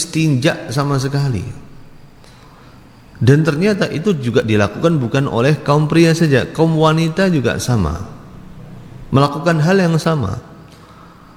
istinja sama sekali. Dan ternyata itu juga dilakukan bukan oleh kaum pria saja, kaum wanita juga sama, melakukan hal yang sama.